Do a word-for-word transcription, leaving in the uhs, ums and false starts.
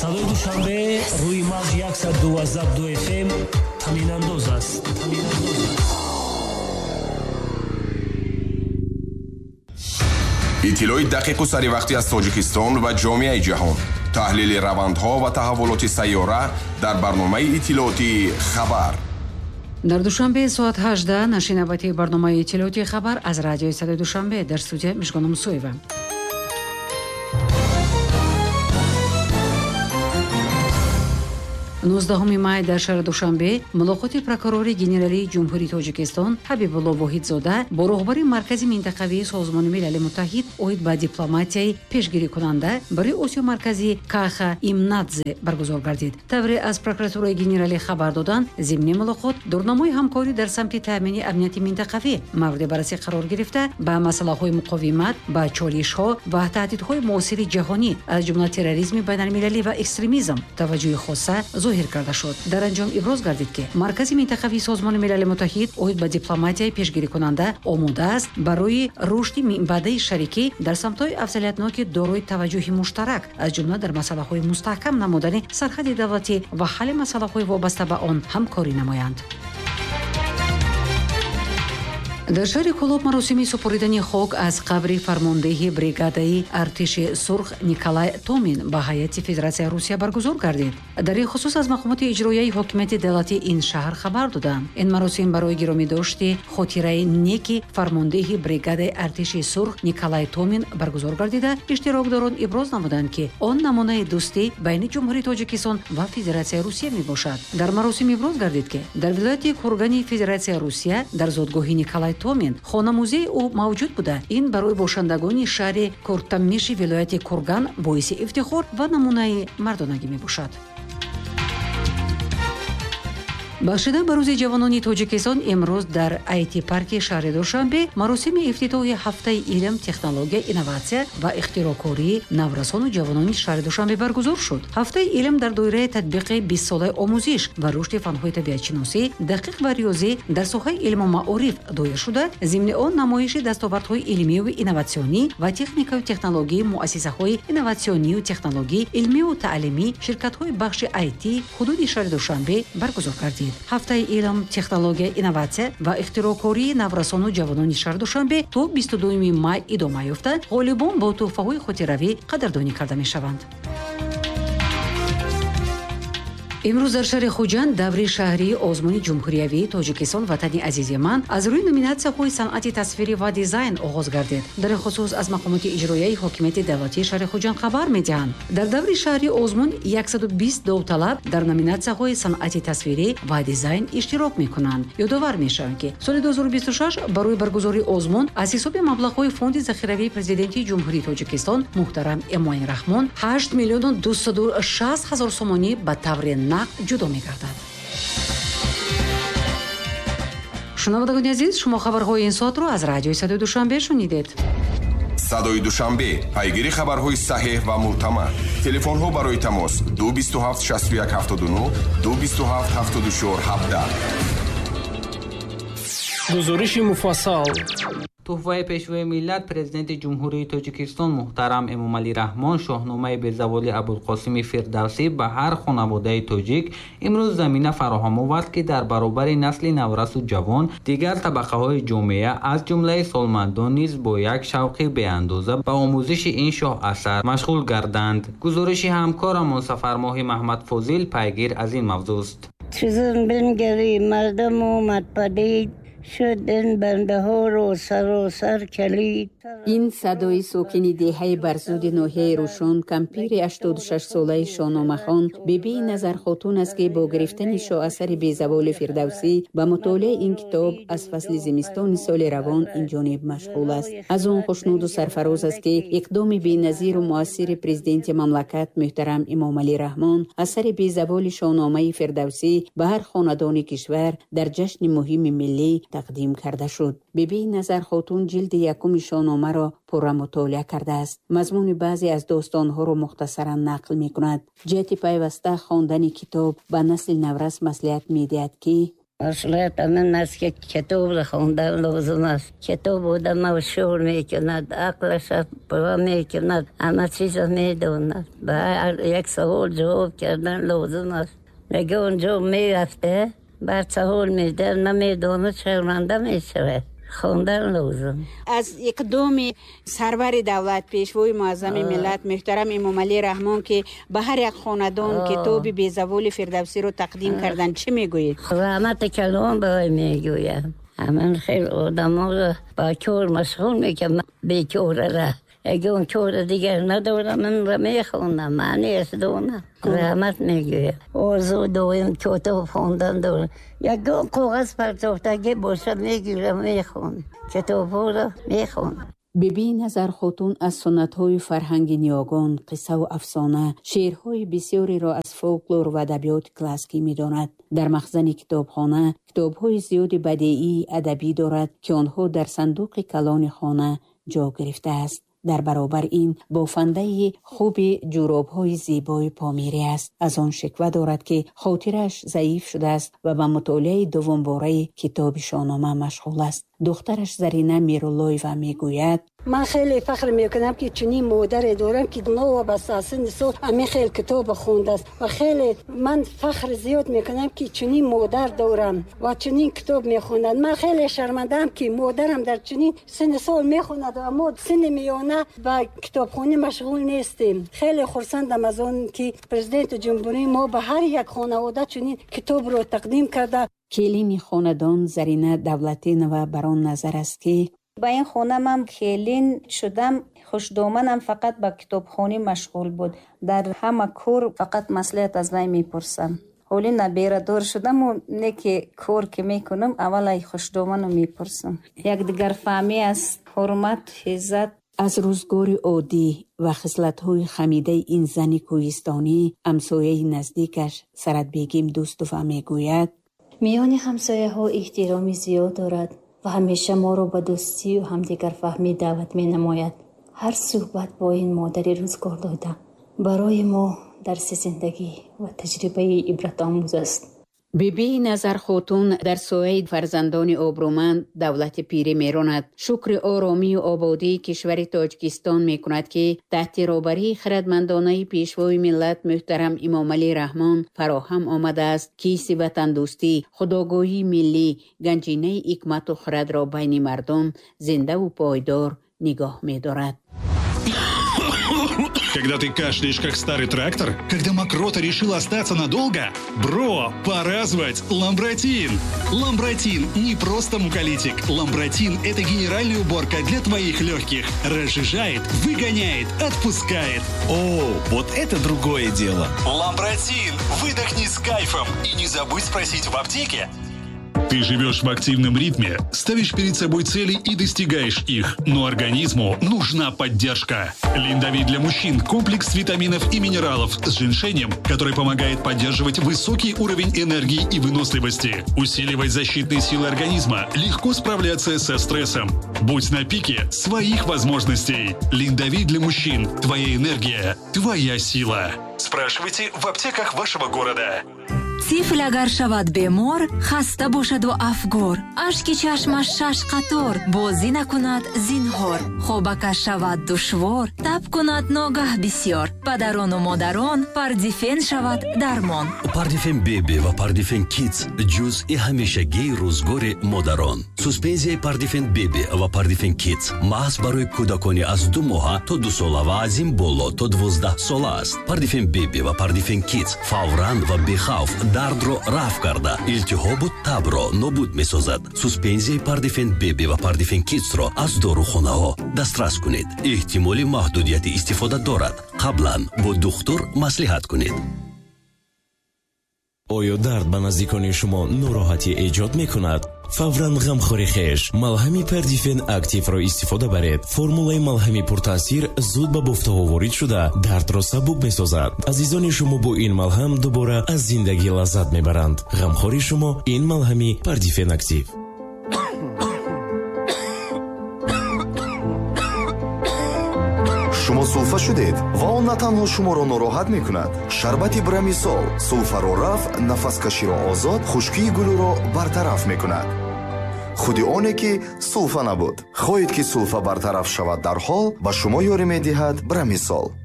садои душанбе рӯи мавҷ яксад ду доздаҳ ду эф эм таминандоз аст. иттилои дақиқу саривақтӣ аз Тоҷикистон ва ҷомеаи ҷаҳон. таҳлили равандҳо ва таҳаввулоти сайёра дар барномаи иттилооти хабар. дар душанбе соат ҳаждаҳ нашри навбатии барномаи иттилооти хабар аз радиои садои душанбе дар студия Мишгона Мусоева. нуздаҳуми май дар шаҳри Душанбе мулоқоти прокурори генералии ҷумҳурии Тоҷикистон Ҳабибулло Воҳидзода бо роҳбари маркази минтақавии Созмони Милали Муттаҳид оид ба дипломатияи пешгирикунанда барои Осиё Марказӣ Каха Имнадзе баргузор гардид. Тавре аз прокуратураи генералӣ хабар доданд, зимни мулоқот дурнамои ҳамкорӣ дар самти таъмини амнияти минтақавӣ мавриди баррасӣ қарор гирифта, ба масъалаҳои муқовимат ба чолишҳо ва таҳдидҳои муосири ҷаҳонӣ аз ҷумла терроризми байналмилалӣ ва экстремизм таваҷҷӯҳи хоса зоҳир карда шуд. дар анҷом иброз гардид, ки маркази минтақавии Созмони Милали Муттаҳид оид ба дипломатияи пешгирикунанда омода аст барои рушди минбаъдаи шарикӣ дар самтҳои афзалиятноки дорои таваҷҷӯҳи муштарак, аз ҷумла дар масъалаҳои мустаҳкам намудани сарҳади давлатӣ ва ҳалли масъалаҳои вобаста ба он ҳамкорӣ намоянд. дар шаҳри Кӯлоб маросими супоридани хок аз қабри фармондеҳи бригадаи артиши сурх Николай Томин ба ҳайати Федератсияи Русия баргузор гардид. дар ин хусус аз мақомоти иҷроияи ҳокимияти давлатии ин шаҳр хабар доданд. ин маросим барои гиромидошти хотираи неки фармондеҳи бригадаи артиши сурх Николай Томин баргузор гардида, иштирокдорон иброз намуданд, ки он намунаи дӯстӣ байни Ҷумҳурии Тоҷикистон ва Федератсияи Русия мебошад. дар маросим иброз гардид, ки дар вилояти Кургани Федератсияи Русия дар зодгоҳи Николай Томин хона-музеи ӯ мавҷуд буда, ин барои бошандагони шаҳри Куртамиши вилояти Курган боиси ифтихор ва намунаи мардонагӣ мебошад. бахшида ба рӯзи ҷавонони Тоҷикистон имрӯз дар ай ти парки шаҳри Душанбе маросими ифтитоҳи ҳафтаи илм, технология, инноватсия ва ихтироъкории наврасону ҷавонони шаҳри Душанбе баргузор шуд. ҳафтаи илм дар доираи татбиқи бистсолаи омӯзиш ва рушди фанҳои табиатшиносӣ, дақиқ ва риёзӣ дар соҳаи илму маориф доир шуда, зимни он намоиши дастовардҳои илмиву инноватсионӣ ва техникаву технологии муассисаҳои инноватсионию технологӣ, илмиву таълимӣ, ширкатҳои бахши ай ти ҳудуди шаҳри Душанбе баргузор гардид. ҳафтаи илм, технология, инноватсия ва ихтироъкории наврасону ҷавонони шаҳри Душанбе то бисту дуюми май идома ёфта, ғолибон бо тӯҳфаҳои хотиравӣ қадрдонӣ карда мешаванд. имрӯз дар шаҳри Хуҷанд даври шаҳрии озмуни ҷумҳуриявии Тоҷикистон ватани азизи ман аз рӯи номинатсияҳои санъати тасвирӣ ва дизайн оғоз гардид. дар ин хусус аз мақомоти иҷроияи ҳокимияти давлатии шаҳри Хуҷанд хабар медиҳанд. дар даври шаҳри озмун яксаду бист довталаб дар номинатсияҳои санъати тасвирӣ ва дизайн иштирок мекунанд. ёдовар мешаванд, ки соли ду ҳазору бисту шаш барои баргузории озмун аз ҳисоби маблағҳои фонди захиравии президентии ҷумҳурии Тоҷикистон муҳтарам Эмомалӣ Раҳмон ҳашт миллиону дусаду шаст ҳазор сомонӣ ба таври нақд ҷудо мегардад. шунавандагони азиз, шумо хабарҳои ин соатро аз радиои Садои Душанбе шунидед. Садои Душанбе, пайгири хабарҳои саҳеҳ ва мӯътамад. Телефонҳо барои тамос ду бисту ҳафт шасту як ҳафтоду нӯ, ду бисту ҳафт ҳафтоду чор ҳабдаҳ. гузориши муфассал. тӯҳфаи пешвои миллат президенти ҷумҳурии Тоҷикистон муҳтарам Эмомалӣ Раҳмон шоҳномаи безаволи Абулқосими Фирдавсӣ ба ҳар хонаводаи тоҷик имрӯз замина фароҳам овард, ки дар баробари насли наврасу ҷавон дигар табақаҳои ҷомеа аз ҷумлаи солмандон низ бо як шавқи беандоза ба омӯзиши ин шоҳасар машғул гарданд. гузориши ҳамкорам Сафармоҳи Маҳмадфозил пайгир аз ин мавзӯст. چیزن بنگری مردم اومد پدید شد این بنده ها رو سراسر کلید. این صدای ساکن دهه برزود ناحیه روشن کمپیر هشتاد و شش ساله شاهنامه خان بیبی نظر خاتون است که با گرفتن شاهاثر بیزوال فردوسی به مطالعه این کتاب از فصل زمستان سال روان این جانب مشغول است. از اون خوشنود و سرفراز است که اقدام بی‌نظیر و مؤثر پرزیدنت مملکت محترم امامعلی رحمان اثر بیزوال شاهنامه فردوسی به هر خاندان کشور در جشن مهم ملی تقدیم کرده شد. بیبی نظر خاتون جلد یکم شاهنامه را پررو مطالعه کرده است. مضمون بعضی از داستانها را مختصرا نقل می کند. جهت پیوسته خواندن کتاب به نسل نورس مصلحت می دهد که маслиҳат амин аст ки китобро хондан лозим аст. Китоб одамро шӯр мекунад, ақлаша пурра мекунад, ҳама чизро медонад. ба ҳар як савол ҷавоб кардан лозим аст. Мега онҷо мерафте бар савол медар намедонад, шарманда мешавад. خواندن لازم. از اقدام سرور دولت پیشوای معظم ملت محترم امام علی رحمان که به هر یک خاندان کتاب بیزوال فردوسی رو تقدیم کردن چی میگویید؟ رحمت کلام برای میگویم. همین خیلی آدم ها رو با کار مشغول میکنم، بیکاره را. اگه اون کار دیگر ندارم من را میخونم، معنی است دونم. رحمت میگویم. آرزو داریم کتاب خواندن دارم. یک کاغذ پرتافتگی باشد میگیرم میخونم. کتاب ها را میخونم. بیبی نظر خاتون از سنت‌های فرهنگ نیاگان، قصه و افسانه، شعرهای بسیاری را از فولکلور و ادبیات کلاسیکی می‌داند. در مخزن کتابخانه کتاب‌های زیادی بدیعی ادبی دارد که آنها در صندوق کلان خانه جا گرفته است. در برابر این بافنده خوب جوراب‌های زیبای پامیری است. از آن شکوه دارد که خاطرش ضعیف شده است و به مطالعه دومباره کتاب شاهنامه مشغول است. دخترش زرینه میراللهیوا میگوید: من خیلی فخر میکنم که چنین مادر دارم که نوابسته از سن سال همین خیلی کتاب خونده است و خیلی من فخر زیاد میکنم که چنین مادر دارم و چنین کتاب میخوندن. من خیلی شرمندم که مادرم در چنین سن سال میخوند و ما سن میانه با کتابخانه مشغول نیستیم. خیلی خرسندم از آن که پرزیدنت جمهوری ما به هر یک خانواده چنین کتاب رو تقدیم کرده. کلین خاندان زرینه دولتینова بران نظر است که با این خانه من کلین شدم، خوشدامنم فقط با کتابخانه مشغول بود. در همه کور فقط مصلحت از وی میپرسم. حالی نبیره دار شدم و نه که کور که میکنم اول ای خوشدامنو میپرسم. یک دیگر فهمی است، حرمت، عزت. از روزگار عادی و خصلت‌های خمیده این زن کوهستانی همسایه نزدیکش سرت بیگیم دوستوفا میگوید: میان همسایه ها احترامی زیاد دارد و همیشه ما رو به دوستی و همدیگر فهمی دعوت می نماید. هر صحبت با این مادر روزگار داده برای ما درس زندگی و تجربه عبرت آموز است. بیبی نظر خاتون در سایه فرزندان آبرومند دولت پیری میراند. شکر آرامی و آبادی کشور تاجیکستان میکند که تحت رهبری خردمندانه پیشوای ملت محترم امام علی رحمان فراهم آمده است. کیسی و تندرستی، خودآگاهی ملی، گنجینه حکمت و خرد را بین مردم زنده و پایدار نگاه می‌دارد. Когда ты кашляешь как старый трактор, когда мокрота решила остаться надолго, бро, пора звать Ламбротин. Ламбротин не просто муколитик. Ламбротин – это генеральная уборка для твоих легких. Разжижает, выгоняет, отпускает. О, вот это другое дело. Ламбротин. Выдохни с кайфом. И не забудь спросить в аптеке. Ты живешь в активном ритме, ставишь перед собой цели и достигаешь их, но организму нужна поддержка. Линдавит для мужчин – комплекс витаминов и минералов с женьшенем, который помогает поддерживать высокий уровень энергии и выносливости, усиливать защитные силы организма, легко справляться со стрессом. Будь на пике своих возможностей. Линдавит для мужчин – твоя энергия, твоя сила. Спрашивайте в аптеках вашего города. طفل اگر شود بیمار، خسته باشد و افگار، اشک چشمش شش قطار، بازی نکند زینهار، خوابکش شود دشوار، تب کند ناگه بسیار، پدران و مادران پاردیفن شود درمان. پاردیفن بیبی و پاردیفن کیدز جزء همیشگی روزگار مادران. سوسپنزیای پاردیفن بیبی و پاردیفن کیدز محض برای کودکانی از دو ماه تا دو ساله و از این بالا تا دوازده ساله است. پاردیفن بیبی و پاردیفن کیدز فوراً و بی‌خوف دردро раф карда илтиҳобу табро нобуд месозад. Суспензияи пардифен беби ва пардифен кидсро аз дорухонаҳо дастрас кунед. эҳтимоли маҳдудияти истифода дорад. қаблан бо духтур маслиҳат кунед. оё дард ба наздикони шумо нороҳатӣ эҷод мекунад? фавран ғамхори хеш малҳами пардифен активро истифода баред. формулаи малҳами пуртаъсир зуд ба бофтаҳо ворид шуда дардро сабук месозад. азизони шумо бо ин малҳам дубора аз зиндагӣ лаззат мебаранд. ғамхори шумо ин малҳами пардифен актив. шумо сулфа шудед ва он на танҳо шуморо нороҳат мекунад. Шарбати Брамисол сулфаро раф, нафаскаширо озод, хушкии гулӯро бартараф мекунад. худи оне ки сулфа набуд. хоҳед ки сулфа бартараф шавад дарҳол ба шумо ёрӣ медиҳад Брамисол.